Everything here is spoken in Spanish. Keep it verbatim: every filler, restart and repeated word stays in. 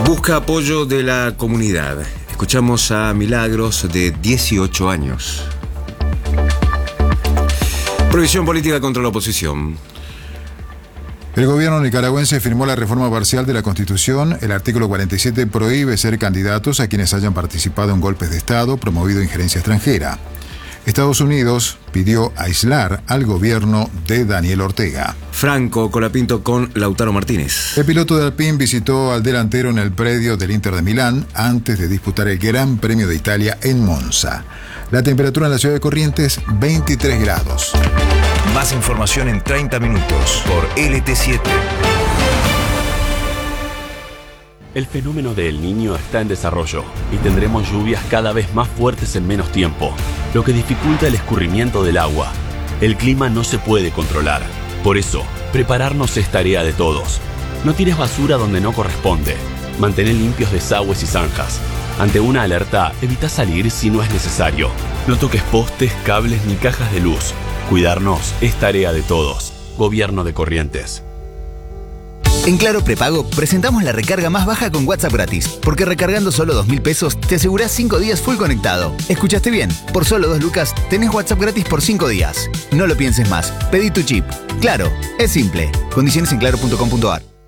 Busca apoyo de la comunidad. Escuchamos a Milagros, de dieciocho años. Prohibición política contra la oposición. El gobierno nicaragüense firmó la reforma parcial de la Constitución. El artículo cuarenta y siete prohíbe ser candidatos a quienes hayan participado en golpes de Estado, promovido injerencia extranjera. Estados Unidos pidió aislar al gobierno de Daniel Ortega. Franco Colapinto con Lautaro Martínez. El piloto de Alpine visitó al delantero en el predio del Inter de Milán antes de disputar el Gran Premio de Italia en Monza. La temperatura en la ciudad de Corrientes, veintitrés grados. Más información en treinta minutos por L T siete. El fenómeno de El Niño está en desarrollo y tendremos lluvias cada vez más fuertes en menos tiempo, lo que dificulta el escurrimiento del agua. El clima no se puede controlar. Por eso, prepararnos es tarea de todos. No tires basura donde no corresponde. Mantén limpios desagües y zanjas. Ante una alerta, evita salir si no es necesario. No toques postes, cables ni cajas de luz. Cuidarnos es tarea de todos. Gobierno de Corrientes. En Claro Prepago presentamos la recarga más baja con WhatsApp gratis, porque recargando solo dos mil pesos te asegurás cinco días full conectado. ¿Escuchaste bien? Por solo dos lucas tenés WhatsApp gratis por cinco días. No lo pienses más. Pedí tu chip. Claro, es simple. Condiciones en claro punto com punto a r.